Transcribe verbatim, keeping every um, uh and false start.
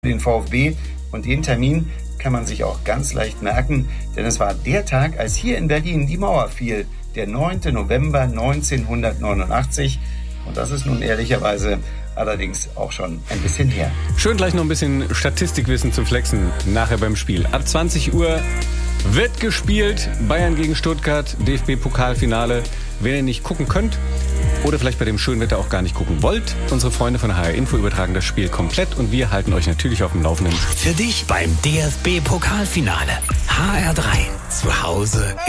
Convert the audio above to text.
den VfB und den Termin kann man sich auch ganz leicht merken, denn es war der Tag, als hier in Berlin die Mauer fiel, der neunten November neunzehnhundertneunundachtzig, und das ist nun ehrlicherweise allerdings auch schon ein bisschen her. Schön gleich noch ein bisschen Statistikwissen zum Flexen nachher beim Spiel. Ab zwanzig Uhr wird gespielt, Bayern gegen Stuttgart, D F B-Pokalfinale. Wenn ihr nicht gucken könnt oder vielleicht bei dem schönen Wetter auch gar nicht gucken wollt, unsere Freunde von H R Info übertragen das Spiel komplett und wir halten euch natürlich auf dem Laufenden. Für dich beim D F B-Pokalfinale. H R drei. Zu Hause